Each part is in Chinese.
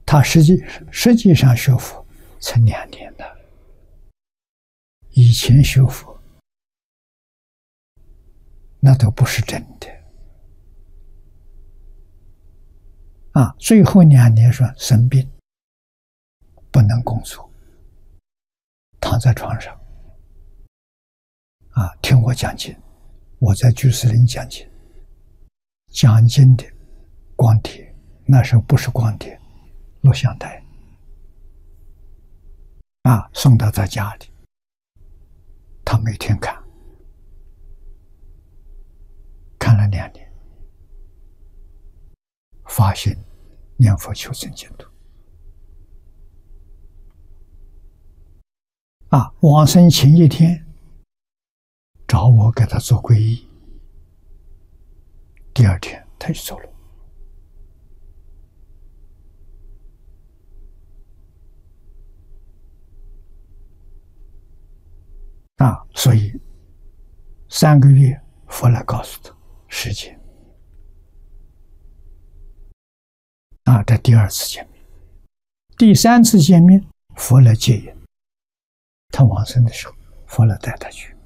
他实际上学佛才2年的，以前学佛那都不是真的啊。最后2年说生病，不能工作，躺在床上啊，听我讲经。我在居士林讲经，讲经的光碟，那时候不是光碟，录像带啊，送到他家里，他每天看了2年，发心念佛求生净土啊。往生前一天找我给他做皈依，第2天他就走了啊。所以3个月佛来告诉他时间啊，这第2次见面。第3次见面，佛来接引他往生的时候，佛来带他去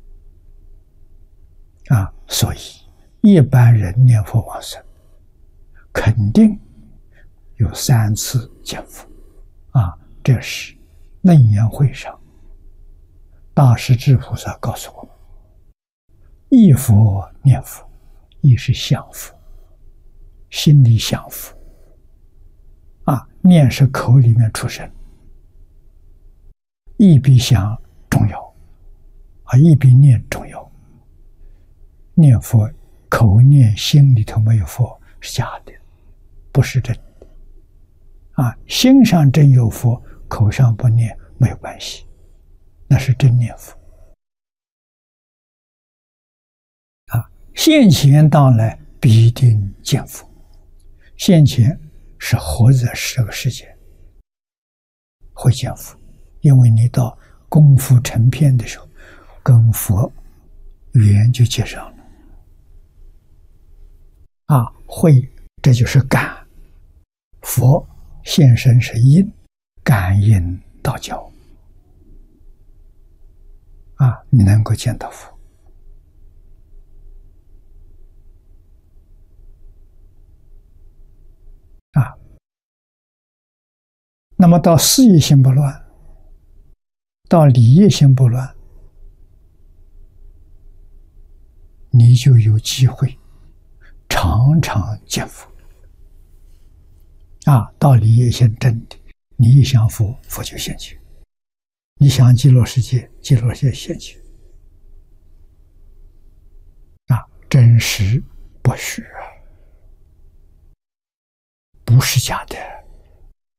啊。所以一般人念佛往生肯定有3次见佛啊。这是楞严会上大势至菩萨告诉我们，忆佛念佛，忆是想佛，心里想佛啊，念是口里面出声，忆比想重要啊，忆比念重要。念佛口念心里头没有佛是假的，不是真的啊。心上真有佛，口上不念没有关系，那是真念佛啊。现前当来必定见佛，现前是活在这个世界会见佛，因为你到功夫成片的时候，跟佛缘就接上了啊。会，这就是感。佛现身是因，感应道交啊，你能够见到佛啊。那么到事业心不乱，到理业心不乱，你就有机会常常见佛啊。到理业心真的，你一想佛，佛就现前；你想极乐世界，极乐世界现前啊。真实不虚啊，不是假的。